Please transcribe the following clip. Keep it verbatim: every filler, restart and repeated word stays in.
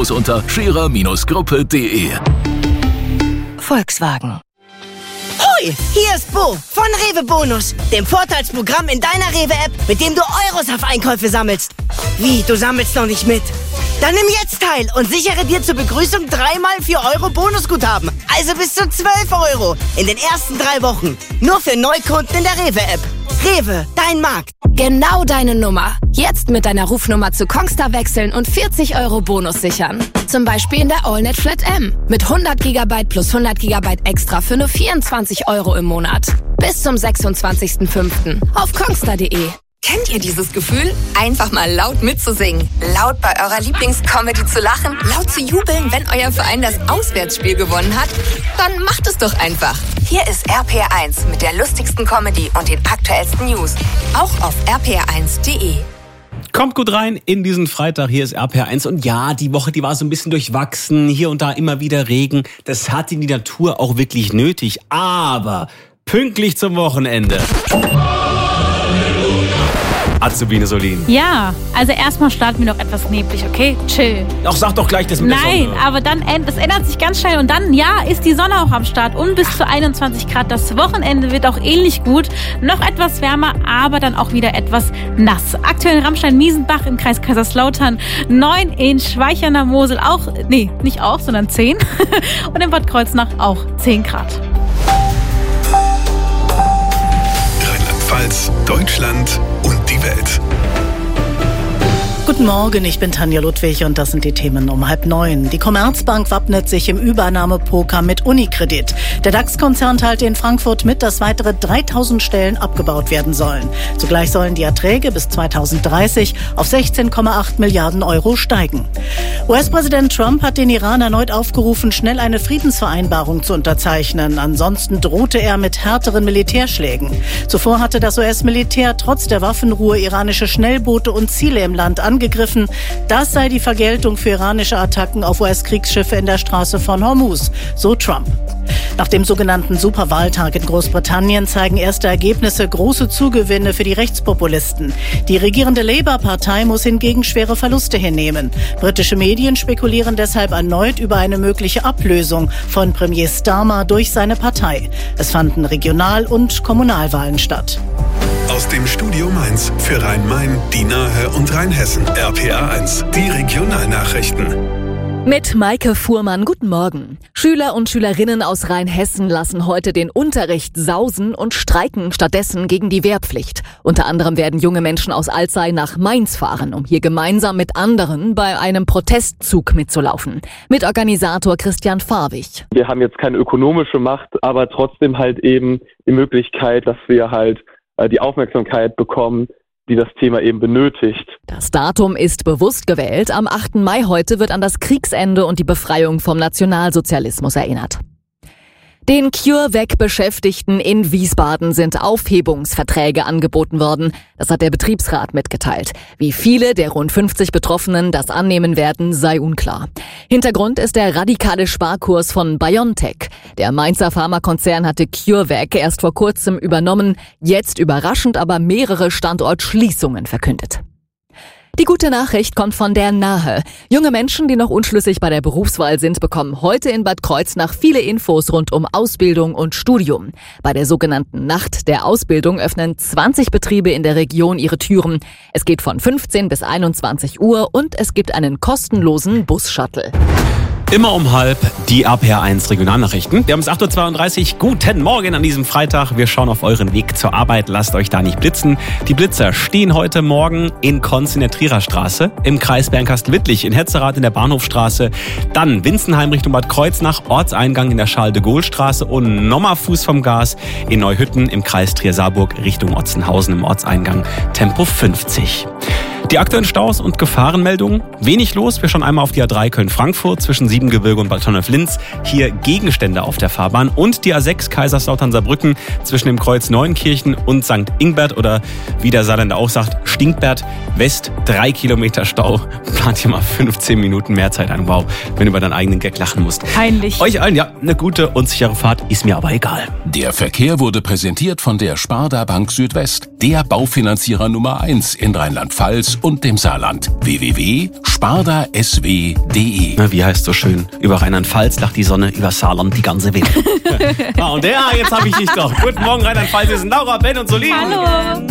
unter scherer Bindestrich gruppe punkt de. Volkswagen. Hoi, hier ist Bo von Rewe Bonus, dem Vorteilsprogramm in deiner Rewe-App, mit dem du Euros auf Einkäufe sammelst. Wie, du sammelst noch nicht mit? Dann nimm jetzt teil und sichere dir zur Begrüßung dreimal vier Euro Bonusguthaben. Also bis zu zwölf Euro in den ersten drei Wochen. Nur für Neukunden in der Rewe-App. Rewe, dein Markt. Genau deine Nummer. Jetzt mit deiner Rufnummer zu Kongstar wechseln und vierzig Euro Bonus sichern. Zum Beispiel in der AllNet Flat M. Mit hundert Gigabyte plus hundert Gigabyte extra für nur vierundzwanzig Euro im Monat. Bis zum sechsundzwanzigsten fünften auf kongstar punkt de. Kennt ihr dieses Gefühl? Einfach mal laut mitzusingen, laut bei eurer Lieblingscomedy zu lachen, laut zu jubeln, wenn euer Verein das Auswärtsspiel gewonnen hat? Dann macht es doch einfach. Hier ist R P R eins mit der lustigsten Comedy und den aktuellsten News. Auch auf r p r eins punkt de. Kommt gut rein in diesen Freitag. Hier ist R P R eins. Und ja, die Woche, die war so ein bisschen durchwachsen. Hier und da immer wieder Regen. Das hat die Natur auch wirklich nötig. Aber pünktlich zum Wochenende. Azubine Solin. Ja, also erstmal starten wir noch etwas neblig, okay? Chill. Ach, sag doch gleich das mit Nein, der Sonne. aber dann, das ändert sich ganz schnell und dann, ja, ist die Sonne auch am Start und bis zu einundzwanzig Grad. Das Wochenende wird auch ähnlich gut, noch etwas wärmer, aber dann auch wieder etwas nass. Aktuell in Ramstein-Miesenbach im Kreis Kaiserslautern, neun in Schweich an der Mosel auch, nee, nicht auch, sondern zehn und in Bad Kreuznach auch zehn Grad. Rheinland-Pfalz, Deutschland und die Welt. Guten Morgen, ich bin Tanja Ludwig und das sind die Themen um halb neun. Die Commerzbank wappnet sich im Übernahmepoker mit Unicredit. Der DAX-Konzern teilte in Frankfurt mit, dass weitere dreitausend Stellen abgebaut werden sollen. Zugleich sollen die Erträge bis zweitausenddreißig auf sechzehn Komma acht Milliarden Euro steigen. U S-Präsident Trump hat den Iran erneut aufgerufen, schnell eine Friedensvereinbarung zu unterzeichnen. Ansonsten drohte er mit härteren Militärschlägen. Zuvor hatte das U S-Militär trotz der Waffenruhe iranische Schnellboote und Ziele im Land angegriffen. Das sei die Vergeltung für iranische Attacken auf U S-Kriegsschiffe in der Straße von Hormuz, so Trump. Nach dem sogenannten Superwahltag in Großbritannien zeigen erste Ergebnisse große Zugewinne für die Rechtspopulisten. Die regierende Labour-Partei muss hingegen schwere Verluste hinnehmen. Britische Medien spekulieren deshalb erneut über eine mögliche Ablösung von Premier Starmer durch seine Partei. Es fanden Regional- und Kommunalwahlen statt. Aus dem Studio Mainz für Rhein-Main, die Nahe und Rheinhessen. R P R eins, die Regionalnachrichten. Mit Maike Fuhrmann, guten Morgen. Schüler und Schülerinnen aus Rheinhessen lassen heute den Unterricht sausen und streiken stattdessen gegen die Wehrpflicht. Unter anderem werden junge Menschen aus Alzey nach Mainz fahren, um hier gemeinsam mit anderen bei einem Protestzug mitzulaufen. Mitorganisator Christian Farbig. Wir haben jetzt keine ökonomische Macht, aber trotzdem halt eben die Möglichkeit, dass wir halt äh, die Aufmerksamkeit bekommen, die das Thema eben benötigt. Das Datum ist bewusst gewählt. Am achten Mai heute wird an das Kriegsende und die Befreiung vom Nationalsozialismus erinnert. Den CureVac-Beschäftigten in Wiesbaden sind Aufhebungsverträge angeboten worden. Das hat der Betriebsrat mitgeteilt. Wie viele der rund fünfzig Betroffenen das annehmen werden, sei unklar. Hintergrund ist der radikale Sparkurs von BioNTech. Der Mainzer Pharmakonzern hatte CureVac erst vor kurzem übernommen, jetzt überraschend aber mehrere Standortschließungen verkündet. Die gute Nachricht kommt von der Nahe. Junge Menschen, die noch unschlüssig bei der Berufswahl sind, bekommen heute in Bad Kreuznach viele Infos rund um Ausbildung und Studium. Bei der sogenannten Nacht der Ausbildung öffnen zwanzig Betriebe in der Region ihre Türen. Es geht von fünfzehn bis einundzwanzig Uhr und es gibt einen kostenlosen Bus-Shuttle. Immer um halb die R P R eins Regionalnachrichten. Wir haben es acht Uhr zweiunddreißig. Guten Morgen an diesem Freitag. Wir schauen auf euren Weg zur Arbeit. Lasst euch da nicht blitzen. Die Blitzer stehen heute Morgen in Konz in der Trierer Straße, im Kreis Bernkastel-Wittlich, in Hetzerath in der Bahnhofstraße, dann Winzenheim Richtung Bad Kreuznach, Ortseingang in der Charles-de-Gaulle-Straße und nochmal Fuß vom Gas in Neuhütten im Kreis Trier-Saarburg Richtung Otzenhausen im Ortseingang Tempo fünfzig. Die aktuellen Staus und Gefahrenmeldungen. Wenig los. Wir schauen einmal auf die A drei Köln-Frankfurt zwischen Siebengebirge und Bad Tonnef-Linz. Hier Gegenstände auf der Fahrbahn. Und die A sechs Kaiserslautern-Saarbrücken zwischen dem Kreuz Neuenkirchen und Sankt Ingbert oder wie der Saarländer auch sagt, Stinkbert West. Drei Kilometer Stau. Plant hier mal fünfzehn Minuten mehr Zeit an. Wow, wenn du über deinen eigenen Gag lachen musst. Peinlich. Euch allen, ja, eine gute und sichere Fahrt. Ist mir aber egal. Der Verkehr wurde präsentiert von der Sparda Bank Südwest. Der Baufinanzierer Nummer eins in Rheinland-Pfalz und dem Saarland. w w w punkt sparda s w punkt d e. Na, wie heißt so schön? Über Rheinland-Pfalz lacht die Sonne, über Saarland die ganze Welt. Ah, und ja, jetzt habe ich dich doch. Guten Morgen, Rheinland-Pfalz. Wir sind Laura, Ben und Solin. Hallo.